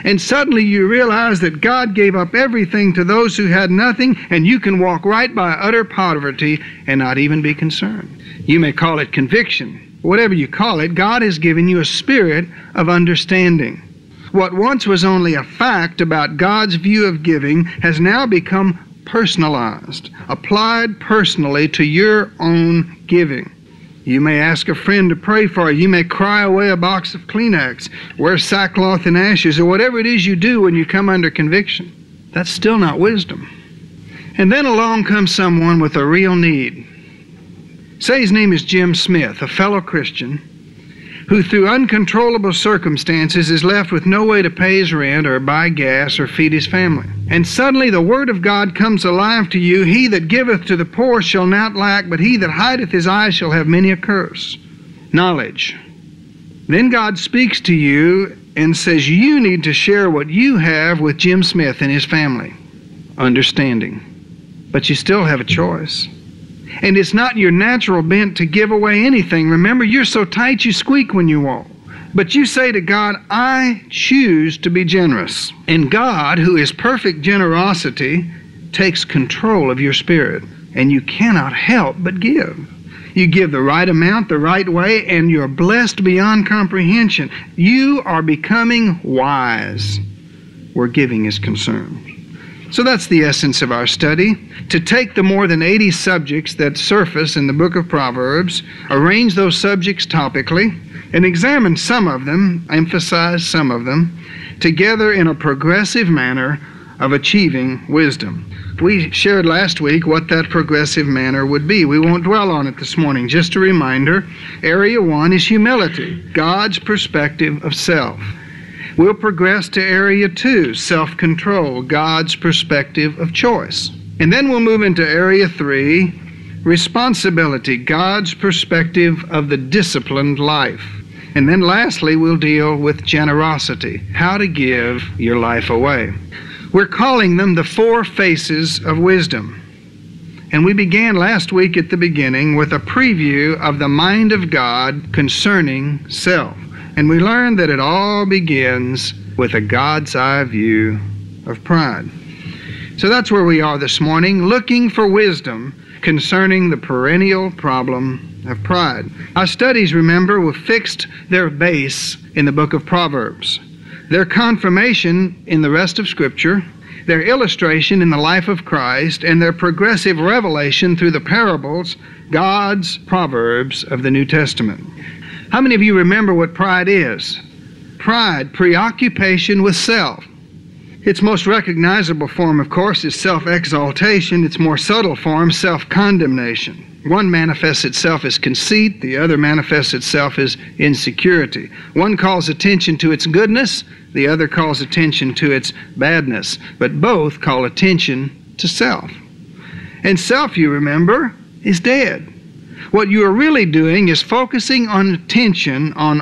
And suddenly you realize that God gave up everything to those who had nothing, and you can walk right by utter poverty and not even be concerned. You may call it conviction. Whatever you call it, God has given you a spirit of understanding. What once was only a fact about God's view of giving has now become personalized, applied personally to your own giving. You may ask a friend to pray for you. You may cry away a box of Kleenex, wear sackcloth and ashes, or whatever it is you do when you come under conviction. That's still not wisdom. And then along comes someone with a real need. Say his name is Jim Smith, a fellow Christian, who through uncontrollable circumstances is left with no way to pay his rent or buy gas or feed his family. And suddenly the word of God comes alive to you. He that giveth to the poor shall not lack, but he that hideth his eyes shall have many a curse. Knowledge. Then God speaks to you and says you need to share what you have with Jim Smith and his family. Understanding. But you still have a choice. And it's not your natural bent to give away anything. Remember, you're so tight you squeak when you walk. But you say to God, I choose to be generous. And God, who is perfect generosity, takes control of your spirit. And you cannot help but give. You give the right amount, the right way, and you're blessed beyond comprehension. You are becoming wise where giving is concerned. So that's the essence of our study, to take the more than 80 subjects that surface in the book of Proverbs, arrange those subjects topically, and examine some of them, emphasize some of them, together in a progressive manner of achieving wisdom. We shared last week what that progressive manner would be. We won't dwell on it this morning. Just a reminder, Area 1 is humility, God's perspective of self. We'll progress to Area 2, self-control, God's perspective of choice. And then we'll move into Area 3, responsibility, God's perspective of the disciplined life. And then lastly, we'll deal with generosity, how to give your life away. We're calling them the 4 faces of wisdom. And we began last week at the beginning with a preview of the mind of God concerning self. And we learned that it all begins with a God's eye view of pride. So that's where we are this morning, looking for wisdom concerning the perennial problem of pride. Our studies, remember, were fixed their base in the book of Proverbs, their confirmation in the rest of Scripture, their illustration in the life of Christ, and their progressive revelation through the parables, God's proverbs of the New Testament. How many of you remember what pride is? Pride, preoccupation with self. Its most recognizable form, of course, is self-exaltation. Its more subtle form, self-condemnation. One manifests itself as conceit, the other manifests itself as insecurity. One calls attention to its goodness, the other calls attention to its badness, but both call attention to self. And self, you remember, is dead. What you are really doing is focusing on attention on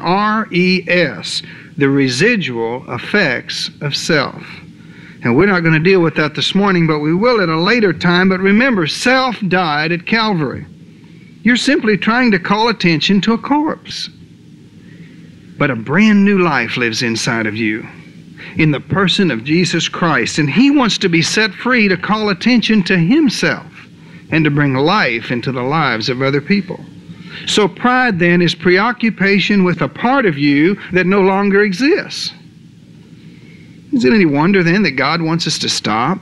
RES, the residual effects of self. And we're not going to deal with that this morning, but we will at a later time. But remember, self died at Calvary. You're simply trying to call attention to a corpse. But a brand new life lives inside of you in the person of Jesus Christ. And He wants to be set free to call attention to Himself and to bring life into the lives of other people. So pride then is preoccupation with a part of you that no longer exists. Is it any wonder then that God wants us to stop?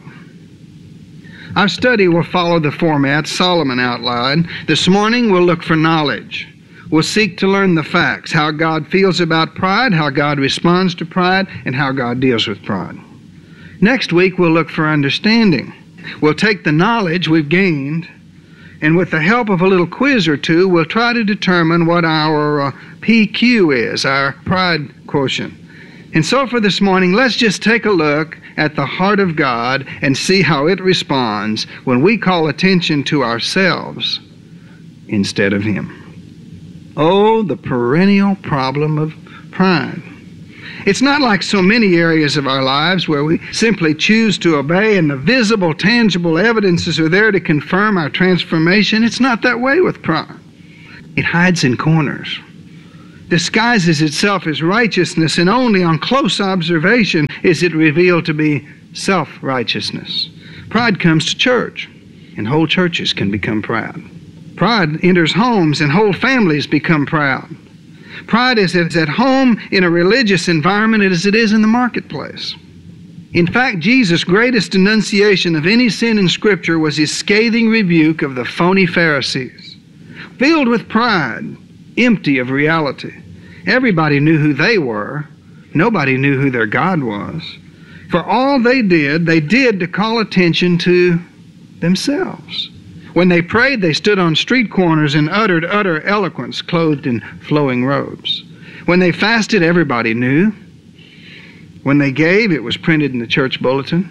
Our study will follow the format Solomon outlined. This morning we'll look for knowledge. We'll seek to learn the facts, how God feels about pride, how God responds to pride, and how God deals with pride. Next week we'll look for understanding. We'll take the knowledge we've gained, and with the help of a little quiz or two, we'll try to determine what our PQ is, our pride quotient. And so for this morning, let's just take a look at the heart of God and see how it responds when we call attention to ourselves instead of Him. Oh, the perennial problem of pride. It's not like so many areas of our lives where we simply choose to obey and the visible, tangible evidences are there to confirm our transformation. It's not that way with pride. It hides in corners. disguises itself as righteousness, and only on close observation is it revealed to be self-righteousness. Pride comes to church, and whole churches can become proud. Pride enters homes, and whole families become proud. Pride is at home in a religious environment as it is in the marketplace. In fact, Jesus' greatest denunciation of any sin in Scripture was his scathing rebuke of the phony Pharisees. Filled with pride, empty of reality. Everybody knew who they were. Nobody knew who their God was. For all they did to call attention to themselves. When they prayed, they stood on street corners and uttered utter eloquence, clothed in flowing robes. When they fasted, everybody knew. When they gave, it was printed in the church bulletin.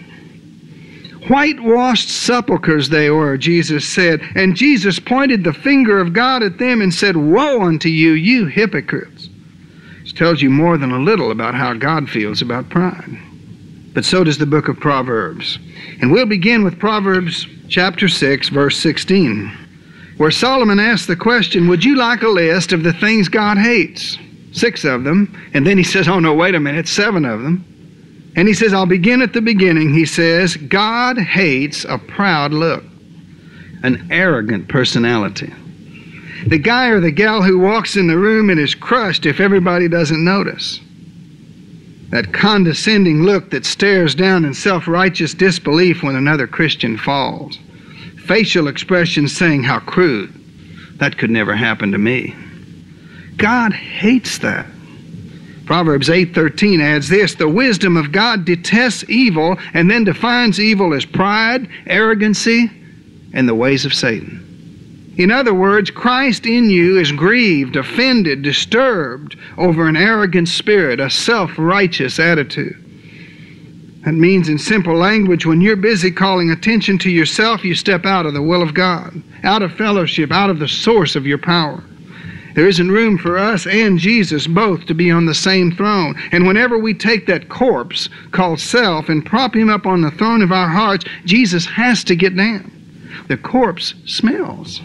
Whitewashed sepulchres they were, Jesus said, and Jesus pointed the finger of God at them and said, "Woe unto you, you hypocrites." This tells you more than a little about how God feels about pride. But so does the book of Proverbs. And we'll begin with Proverbs chapter 6, verse 16, where Solomon asks the question, would you like a list of the things God hates? 6 of them. And then he says, oh no, wait a minute, 7 of them. And he says, I'll begin at the beginning. He says, God hates a proud look, an arrogant personality. The guy or the gal who walks in the room and is crushed if everybody doesn't notice. That condescending look that stares down in self-righteous disbelief when another Christian falls. Facial expressions saying, how crude. That could never happen to me. God hates that. Proverbs 8:13 adds this, the wisdom of God detests evil and then defines evil as pride, arrogancy, and the ways of Satan. In other words, Christ in you is grieved, offended, disturbed over an arrogant spirit, a self-righteous attitude. That means in simple language, when you're busy calling attention to yourself, you step out of the will of God, out of fellowship, out of the source of your power. There isn't room for us and Jesus both to be on the same throne. And whenever we take that corpse called self and prop him up on the throne of our hearts, Jesus has to get down. The corpse smells.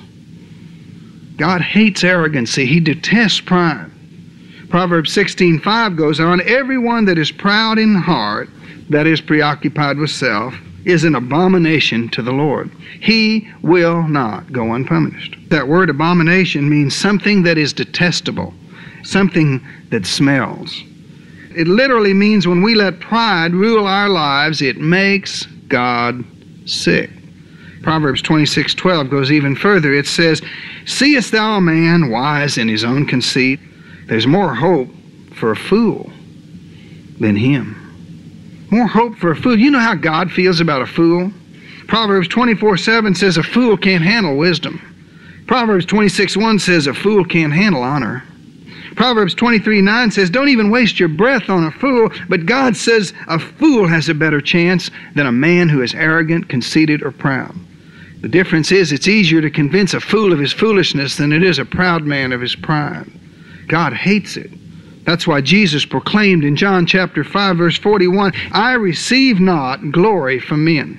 God hates arrogancy. He detests pride. Proverbs 16:5 goes on, everyone that is proud in heart, that is preoccupied with self, is an abomination to the Lord. He will not go unpunished. That word abomination means something that is detestable, something that smells. It literally means when we let pride rule our lives, it makes God sick. Proverbs 26:12 goes even further. It says, seest thou a man wise in his own conceit? There's more hope for a fool than him. More hope for a fool. You know how God feels about a fool? Proverbs 24:7 says a fool can't handle wisdom. Proverbs 26:1 says a fool can't handle honor. Proverbs 23:9 says don't even waste your breath on a fool, but God says a fool has a better chance than a man who is arrogant, conceited, or proud. The difference is it's easier to convince a fool of his foolishness than it is a proud man of his pride. God hates it. That's why Jesus proclaimed in John chapter 5, verse 41, I receive not glory from men.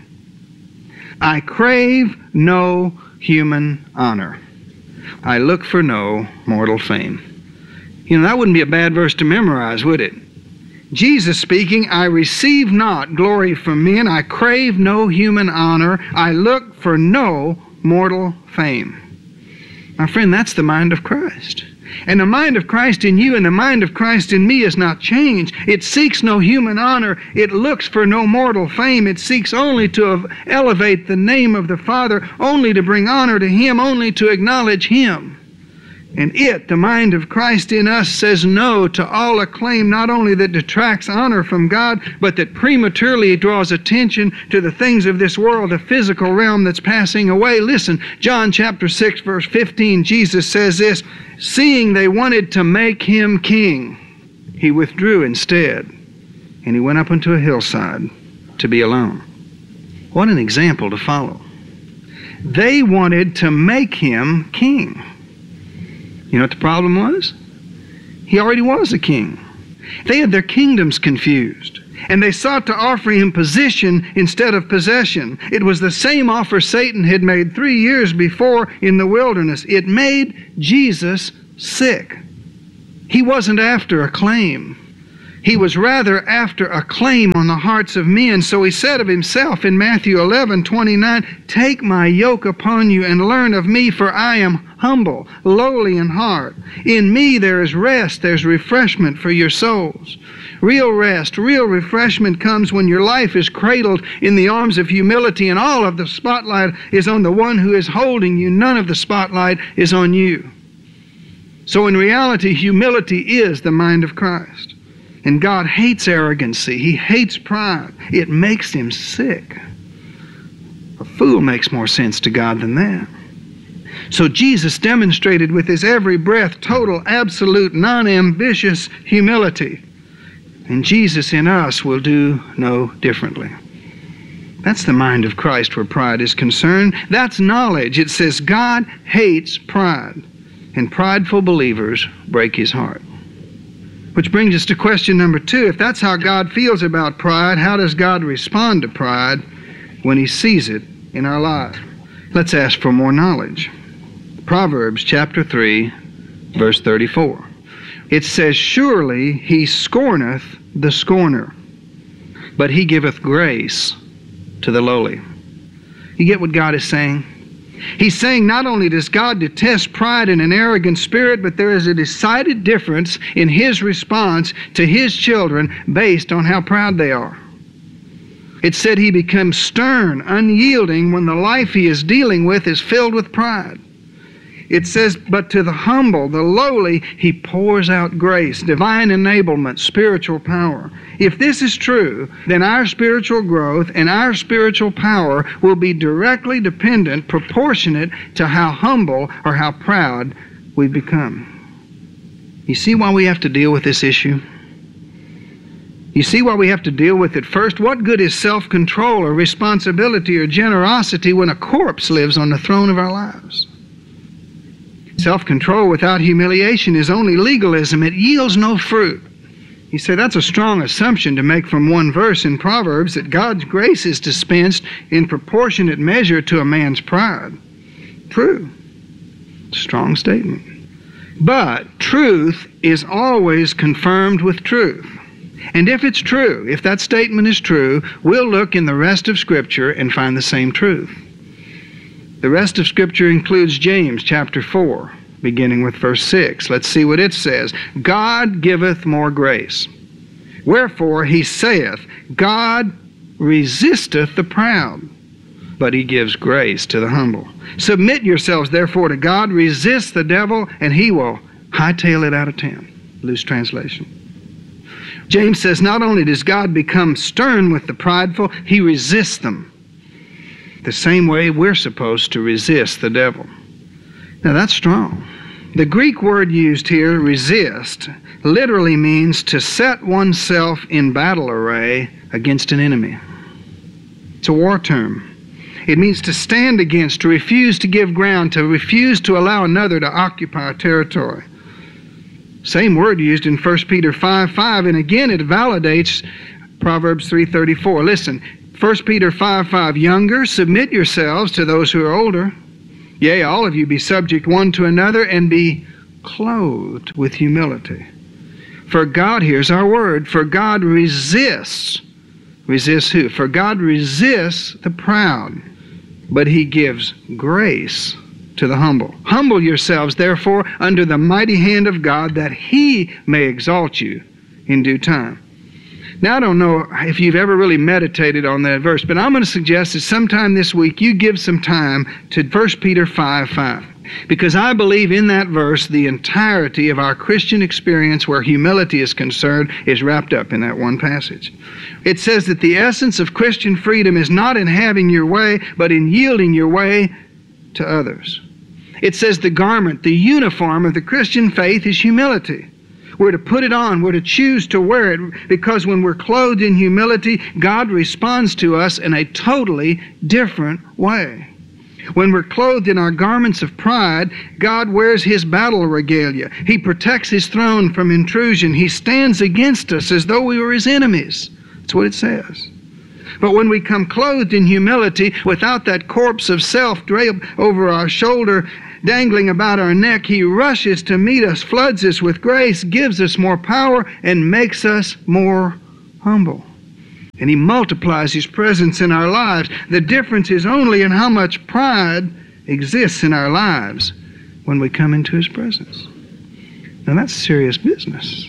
I crave no human honor. I look for no mortal fame. You know, that wouldn't be a bad verse to memorize, would it? Jesus speaking, I receive not glory from men. I crave no human honor. I look for no mortal fame. My friend, that's the mind of Christ. And the mind of Christ in you and the mind of Christ in me is not changed. It seeks no human honor. It looks for no mortal fame. It seeks only to elevate the name of the Father, only to bring honor to Him, only to acknowledge Him. And it, the mind of Christ in us, says no to all acclaim, not only that detracts honor from God, but that prematurely draws attention to the things of this world, the physical realm that's passing away. Listen, John chapter 6, verse 15, Jesus says this, seeing they wanted to make him king, he withdrew instead, and he went up into a hillside to be alone. What an example to follow. They wanted to make him king. You know what the problem was? He already was a king. They had their kingdoms confused, and they sought to offer him position instead of possession. It was the same offer Satan had made 3 years before in the wilderness. It made Jesus sick. He wasn't after acclaim. He was rather after acclaim on the hearts of men. So he said of himself in Matthew 11:29, "Take my yoke upon you and learn of me, for I am humble, lowly in heart. In me there is rest, there's refreshment for your souls." Real rest, real refreshment comes when your life is cradled in the arms of humility and all of the spotlight is on the one who is holding you. None of the spotlight is on you. So in reality, humility is the mind of Christ. And God hates arrogancy. He hates pride. It makes him sick. A fool makes more sense to God than that. So Jesus demonstrated with his every breath total, absolute, non-ambitious humility. And Jesus in us will do no differently. That's the mind of Christ where pride is concerned. That's knowledge. It says God hates pride, and prideful believers break his heart. Which brings us to question number 2. If that's how God feels about pride, how does God respond to pride when he sees it in our lives? Let's ask for more knowledge. Proverbs chapter 3, verse 34. It says, "Surely he scorneth the scorner, but he giveth grace to the lowly." You get what God is saying? He's saying not only does God detest pride and an arrogant spirit, but there is a decided difference in his response to his children based on how proud they are. It said he becomes stern, unyielding when the life he is dealing with is filled with pride. It says, but to the humble, the lowly, he pours out grace, divine enablement, spiritual power. If this is true, then our spiritual growth and our spiritual power will be directly dependent, proportionate to how humble or how proud we become. You see why we have to deal with this issue? You see why we have to deal with it first? What good is self-control or responsibility or generosity when a corpse lives on the throne of our lives? Self-control without humiliation is only legalism. It yields no fruit. You say that's a strong assumption to make from one verse in Proverbs, that God's grace is dispensed in proportionate measure to a man's pride. True. Strong statement. But truth is always confirmed with truth. And if it's true, if that statement is true, we'll look in the rest of Scripture and find the same truth. The rest of Scripture includes James chapter 4, beginning with verse 6. Let's see what it says. God giveth more grace. Wherefore he saith, God resisteth the proud, but he gives grace to the humble. Submit yourselves therefore to God, resist the devil, and he will hightail it out of town. Loose translation. James says not only does God become stern with the prideful, he resists them. The same way we're supposed to resist the devil. Now that's strong. The Greek word used here, resist, literally means to set oneself in battle array against an enemy. It's a war term. It means to stand against, to refuse to give ground, to refuse to allow another to occupy a territory. Same word used in 1 Peter 5:5, and again it validates Proverbs 3:34. Listen, 1 Peter 5:5, younger, submit yourselves to those who are older. Yea, all of you be subject one to another, and be clothed with humility. For God, here's our word, for God resists. Resists who? For God resists the proud, but he gives grace to the humble. Humble yourselves, therefore, under the mighty hand of God, that he may exalt you in due time. Now, I don't know if you've ever really meditated on that verse, but I'm going to suggest that sometime this week you give some time to 1 Peter 5:5. Because I believe in that verse the entirety of our Christian experience where humility is concerned is wrapped up in that one passage. It says that the essence of Christian freedom is not in having your way, but in yielding your way to others. It says the garment, the uniform of the Christian faith is humility. We're to put it on. We're to choose to wear it, because when we're clothed in humility, God responds to us in a totally different way. When we're clothed in our garments of pride, God wears his battle regalia. He protects his throne from intrusion. He stands against us as though we were his enemies. That's what it says. But when we come clothed in humility, without that corpse of self draped over our shoulder, dangling about our neck, He rushes to meet us, floods us with grace, gives us more power, and makes us more humble. And He multiplies His presence in our lives. The difference is only in how much pride exists in our lives when we come into His presence. Now that's serious business.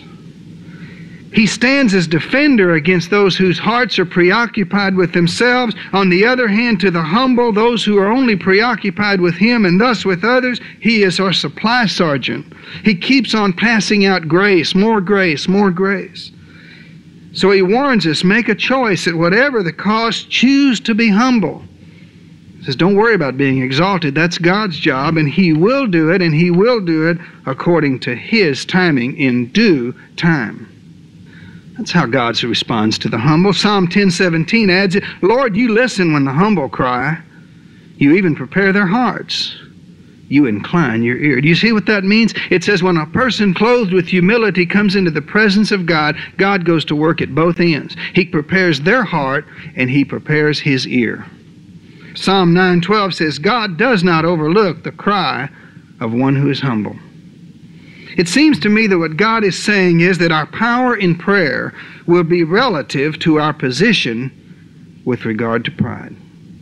He stands as defender against those whose hearts are preoccupied with themselves. On the other hand, to the humble, those who are only preoccupied with Him and thus with others, He is our supply sergeant. He keeps on passing out grace, more grace, more grace. So He warns us, make a choice at whatever the cost, choose to be humble. He says, don't worry about being exalted. That's God's job, and He will do it, and He will do it according to His timing in due time. That's how God responds to the humble. Psalm 10:17 adds it, Lord, you listen when the humble cry. You even prepare their hearts. You incline your ear. Do you see what that means? It says when a person clothed with humility comes into the presence of God, God goes to work at both ends. He prepares their heart and He prepares His ear. Psalm 9:12 says, God does not overlook the cry of one who is humble. It seems to me that what God is saying is that our power in prayer will be relative to our position with regard to pride.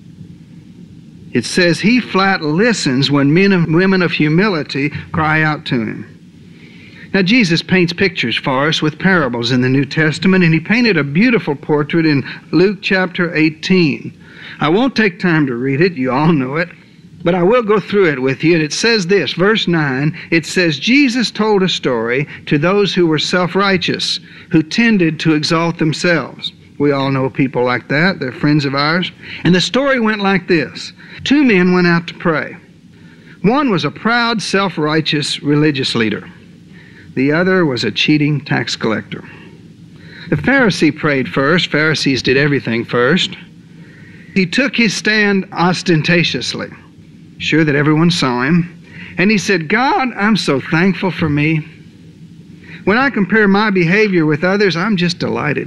It says He flat listens when men and women of humility cry out to Him. Now Jesus paints pictures for us with parables in the New Testament, and He painted a beautiful portrait in Luke chapter 18. I won't take time to read it, you all know it. But I will go through it with you, and it says this, verse 9, it says, Jesus told a story to those who were self-righteous, who tended to exalt themselves. We all know people like that. They're friends of ours. And the story went like this. 2 men went out to pray. One was a proud, self-righteous religious leader. The other was a cheating tax collector. The Pharisee prayed first. Pharisees did everything first. He took his stand ostentatiously, sure that everyone saw him, and he said, God, I'm so thankful for me. When I compare my behavior with others, I'm just delighted.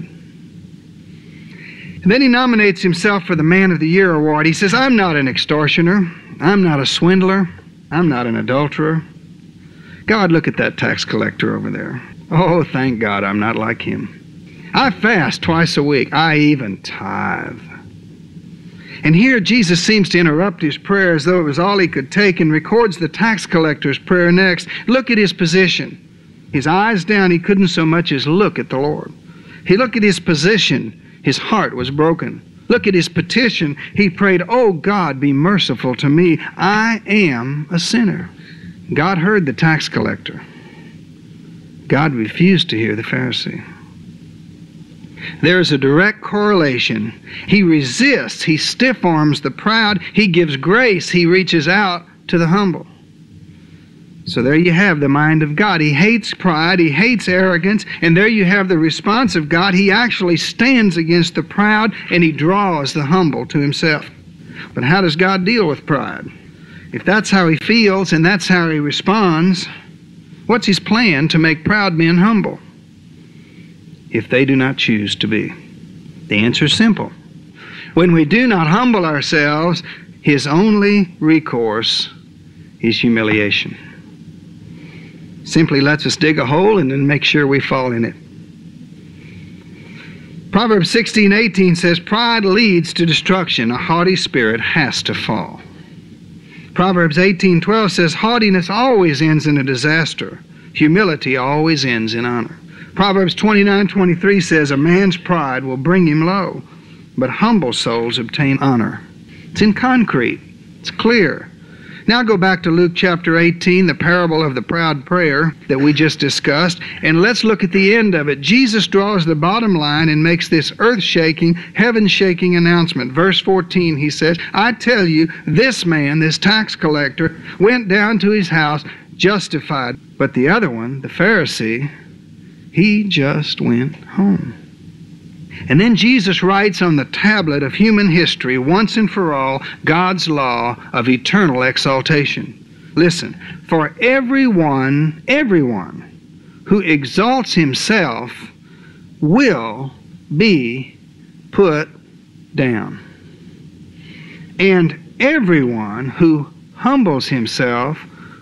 And then he nominates himself for the Man of the Year award. He says, I'm not an extortioner. I'm not a swindler. I'm not an adulterer. God, look at that tax collector over there. Oh, thank God I'm not like him. I fast twice a week. I even tithe. And here Jesus seems to interrupt his prayer as though it was all he could take and records the tax collector's prayer next. Look at his position. His eyes down, he couldn't so much as look at the Lord. He looked at his position. His heart was broken. Look at his petition. He prayed, oh God, be merciful to me. I am a sinner. God heard the tax collector. God refused to hear the Pharisee. There is a direct correlation. He resists, he stiff-arms the proud, he gives grace, he reaches out to the humble. So there you have the mind of God. He hates pride, he hates arrogance, and there you have the response of God. He actually stands against the proud and he draws the humble to himself. But how does God deal with pride? If that's how he feels and that's how he responds, what's his plan to make proud men humble if they do not choose to be? The answer is simple. When we do not humble ourselves, his only recourse is humiliation. Simply lets us dig a hole and then make sure we fall in it. Proverbs 16:18 says, pride leads to destruction. A haughty spirit has to fall. Proverbs 18:12 says, haughtiness always ends in a disaster. Humility always ends in honor. Proverbs 29:23 says, a man's pride will bring him low, but humble souls obtain honor. It's in concrete. It's clear. Now go back to Luke chapter 18, the parable of the proud prayer that we just discussed, and let's look at the end of it. Jesus draws the bottom line and makes this earth-shaking, heaven-shaking announcement. Verse 14, he says, I tell you, this man, this tax collector, went down to his house justified, but the other one, the Pharisee, he just went home. And then Jesus writes on the tablet of human history, once and for all, God's law of eternal exaltation. Listen, for everyone who exalts himself will be put down. And everyone who humbles himself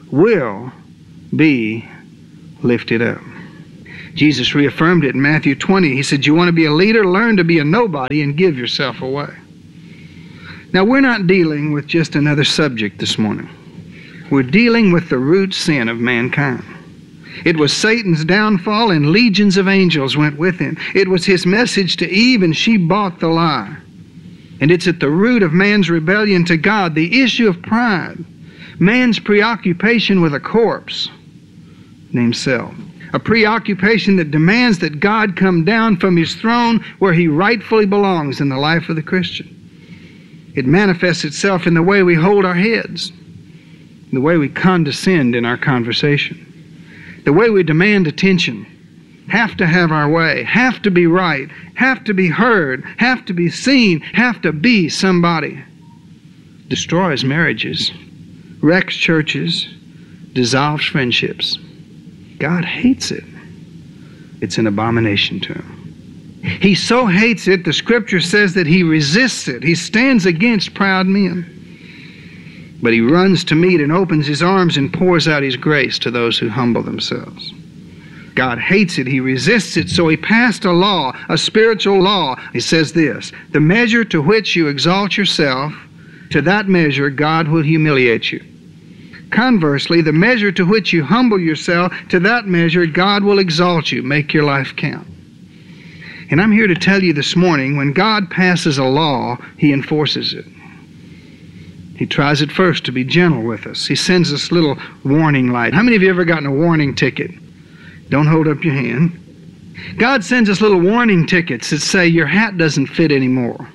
will be lifted up. Jesus reaffirmed it in Matthew 20. He said, you want to be a leader? Learn to be a nobody and give yourself away. Now, we're not dealing with just another subject this morning. We're dealing with the root sin of mankind. It was Satan's downfall, and legions of angels went with him. It was his message to Eve, and she bought the lie. And it's at the root of man's rebellion to God, the issue of pride, man's preoccupation with a corpse named self. A preoccupation that demands that God come down from his throne where he rightfully belongs in the life of the Christian. It manifests itself in the way we hold our heads, in the way we condescend in our conversation, the way we demand attention, have to have our way, have to be right, have to be heard, have to be seen, have to be somebody. Destroys marriages, wrecks churches, dissolves friendships. God hates it. It's an abomination to him. He so hates it, the Scripture says that he resists it. He stands against proud men. But he runs to meet and opens his arms and pours out his grace to those who humble themselves. God hates it. He resists it. So he passed a law, a spiritual law. He says this, the measure to which you exalt yourself, to that measure God will humiliate you. Conversely, the measure to which you humble yourself, to that measure God will exalt you. Make your life count. And I'm here to tell you this morning, when God passes a law, he enforces it. He tries at first to be gentle with us. He sends us little warning light. How many of you ever gotten a warning ticket? Don't hold up your hand. God sends us little warning tickets that say your hat doesn't fit anymore.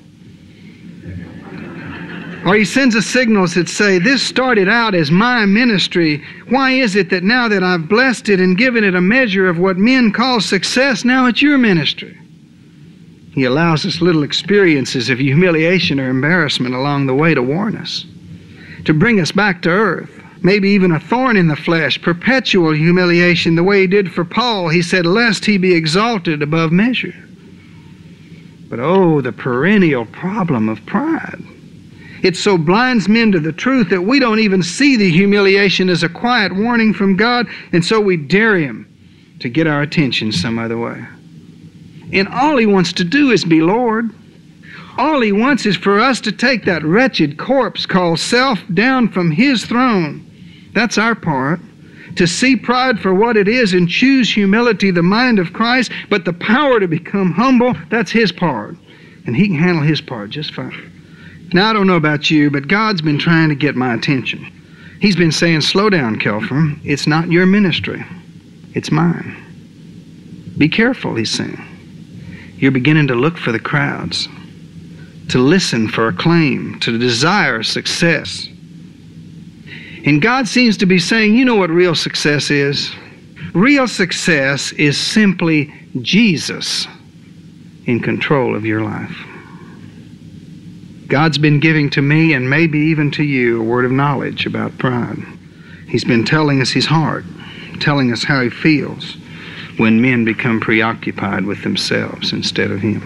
Or he sends us signals that say, this started out as my ministry. Why is it that now that I've blessed it and given it a measure of what men call success, now it's your ministry? He allows us little experiences of humiliation or embarrassment along the way to warn us, to bring us back to earth. Maybe even a thorn in the flesh, perpetual humiliation, the way he did for Paul. He said, lest he be exalted above measure. But oh, the perennial problem of pride. It so blinds men to the truth that we don't even see the humiliation as a quiet warning from God, and so we dare him to get our attention some other way. And all he wants to do is be Lord. All he wants is for us to take that wretched corpse called self down from his throne. That's our part. To see pride for what it is and choose humility, the mind of Christ, but the power to become humble, that's his part. And he can handle his part just fine. Now, I don't know about you, but God's been trying to get my attention. He's been saying, slow down, Kelfer. It's not your ministry. It's mine. Be careful, he's saying. You're beginning to look for the crowds, to listen for acclaim, to desire success. And God seems to be saying, you know what real success is? Real success is simply Jesus in control of your life. God's been giving to me, and maybe even to you, a word of knowledge about pride. He's been telling us his heart, telling us how he feels when men become preoccupied with themselves instead of him.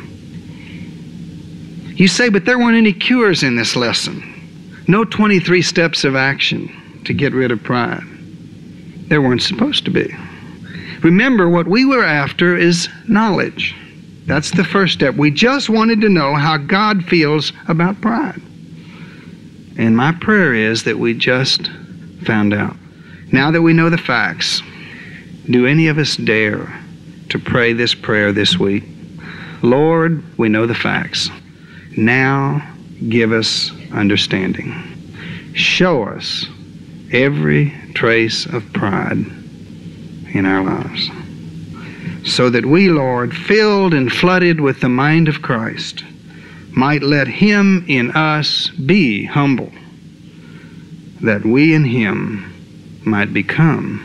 You say, but there weren't any cures in this lesson. No 23 steps of action to get rid of pride. There weren't supposed to be. Remember, what we were after is knowledge. That's the first step. We just wanted to know how God feels about pride. And my prayer is that we just found out. Now that we know the facts, do any of us dare to pray this prayer this week? Lord, we know the facts. Now give us understanding. Show us every trace of pride in our lives, so that we, Lord, filled and flooded with the mind of Christ, might let him in us be humble, that we in him might become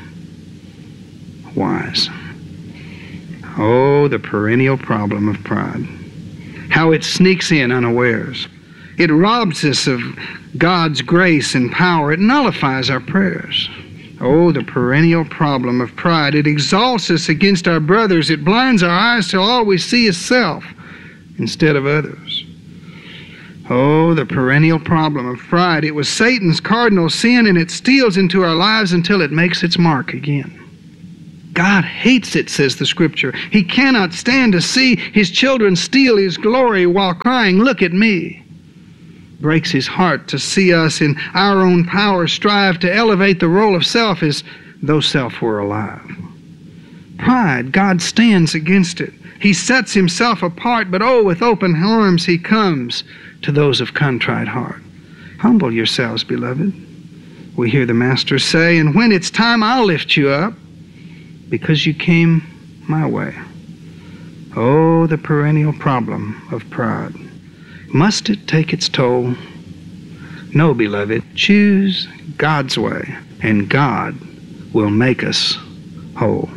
wise. Oh, the perennial problem of pride. How it sneaks in unawares. It robs us of God's grace and power. It nullifies our prayers. Oh, the perennial problem of pride. It exalts us against our brothers. It blinds our eyes till all we see is self instead of others. Oh, the perennial problem of pride. It was Satan's cardinal sin, and it steals into our lives until it makes its mark again. God hates it, says the Scripture. He cannot stand to see His children steal His glory while crying, "Look at me." Breaks His heart to see us in our own power strive to elevate the role of self as though self were alive. Pride, God stands against it. He sets Himself apart, but oh, with open arms He comes to those of contrite heart. Humble yourselves, beloved. We hear the Master say, and when it's time, I'll lift you up, because you came my way. Oh, the perennial problem of pride. Must it take its toll? No, beloved. Choose God's way, and God will make us whole.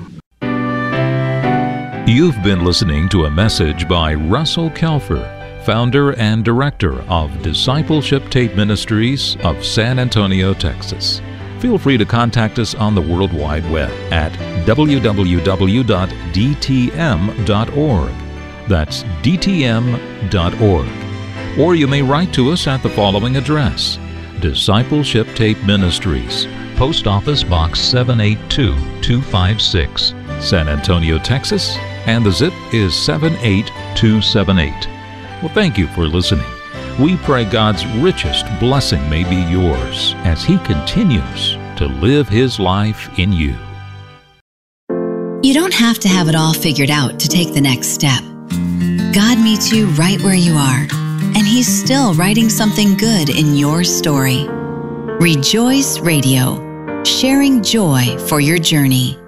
You've been listening to a message by Russell Kelfer, founder and director of Discipleship Tape Ministries of San Antonio, Texas. Feel free to contact us on the World Wide Web at www.dtm.org. That's dtm.org. Or you may write to us at the following address: Discipleship Tape Ministries, Post Office Box 782256, San Antonio, Texas, and the zip is 78278. Well, thank you for listening. We pray God's richest blessing may be yours as He continues to live His life in you. You don't have to have it all figured out to take the next step. God meets you right where you are, and He's still writing something good in your story. Rejoice Radio, sharing joy for your journey.